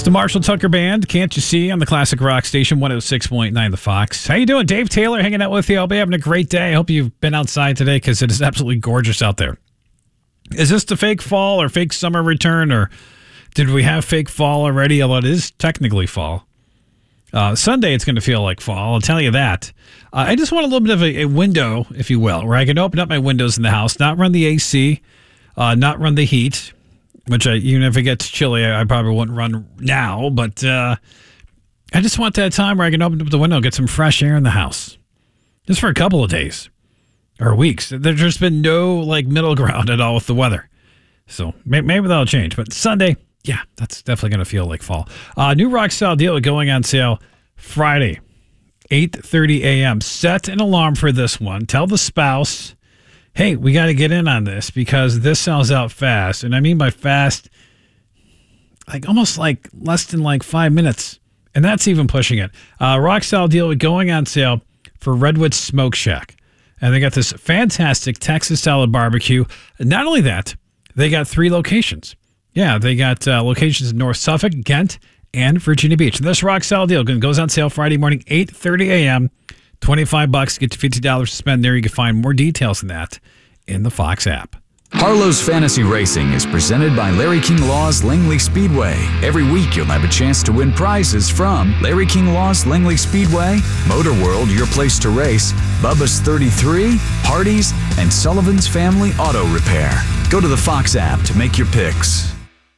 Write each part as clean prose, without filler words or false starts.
The Marshall Tucker Band, Can't You See, on the Classic Rock Station, 106.9 The Fox. How you doing? Dave Taylor hanging out with you. I'll be having a great day. I hope you've been outside today because it is absolutely gorgeous out there. Is this the fake fall or fake summer return, or did we have fake fall already, although it is technically fall? Sunday, it's going to feel like fall, I'll tell you that. I just want a little bit of a window, if you will, where I can open up my windows in the house, not run the AC, not run the heat, which even if it gets chilly, I probably wouldn't run now. But I just want that time where I can open up the window and get some fresh air in the house. Just for a couple of days or weeks. There's just been no middle ground at all with the weather. So maybe that'll change. But Sunday, yeah, that's definitely going to feel like fall. New rock style deal going on sale Friday, 8:30 a.m. Set an alarm for this one. Tell the spouse, hey, we got to get in on this because this sells out fast. And I mean by fast, almost less than 5 minutes. And that's even pushing it. Rock style deal going on sale for Redwood Smoke Shack. And they got this fantastic Texas style barbecue. Not only that, they got 3 locations. Yeah, they got locations in North Suffolk, Ghent, and Virginia Beach. And this rock style deal goes on sale Friday morning, 8:30 a.m., $25, get to $50 to spend there. You can find more details than that in the Fox app. Harlow's Fantasy Racing is presented by Larry King Law's Langley Speedway. Every week you'll have a chance to win prizes from Larry King Law's Langley Speedway, Motor World, your place to race, Bubba's 33, Hardee's, and Sullivan's Family Auto Repair. Go to the Fox app to make your picks.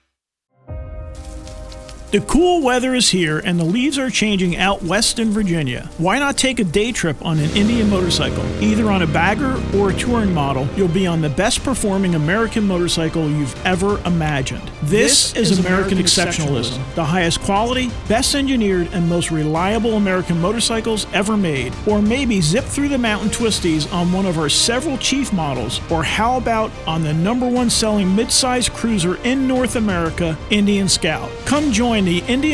The cool weather is here and the leaves are changing out west in Virginia. Why not take a day trip on an Indian motorcycle? Either on a bagger or a touring model, you'll be on the best performing American motorcycle you've ever imagined. This is American exceptionalism. The highest quality, best engineered, and most reliable American motorcycles ever made. Or maybe zip through the mountain twisties on one of our several Chief models. Or how about on the #1 selling midsize cruiser in North America, Indian Scout. Come join the Indian